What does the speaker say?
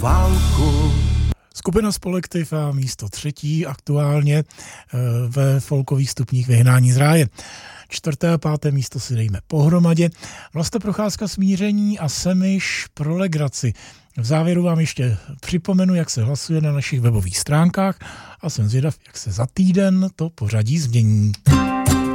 válku. Skupina Spolektiv a místo 3. aktuálně ve folkových stupních Vyhnání z ráje. 4. a 5. místo si dejme pohromadě. Vlasta Procházka Smíření a Semiš pro legraci. V závěru vám ještě připomenu, jak se hlasuje na našich webových stránkách a jsem zvědav, jak se za týden to pořadí změní.